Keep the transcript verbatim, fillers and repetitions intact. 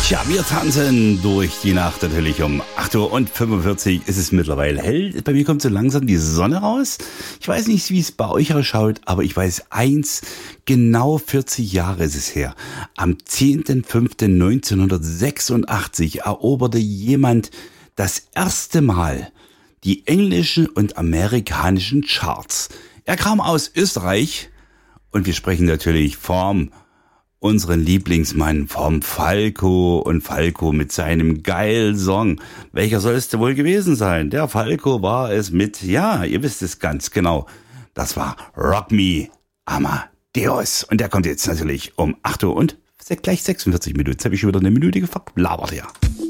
Ja, wir tanzen durch die Nacht natürlich um acht Uhr und fünfundvierzig ist es mittlerweile hell. Bei mir kommt so langsam die Sonne raus. Ich weiß nicht, wie es bei euch ausschaut, aber ich weiß eins, genau vierzig Jahre ist es her. Am zehnten fünften neunzehnhundertsechsundachtzig eroberte jemand das erste Mal die englischen und amerikanischen Charts. Er kam aus Österreich und wir sprechen natürlich vom unseren Lieblingsmann vom Falco und Falco mit seinem geilen Song. Welcher soll es denn wohl gewesen sein? Der Falco war es mit, ja, ihr wisst es ganz genau. Das war Rock Me Amadeus. Und der kommt jetzt natürlich um acht Uhr und gleich sechsundvierzig Minuten. Jetzt habe ich schon wieder eine Minute verlabert, ja.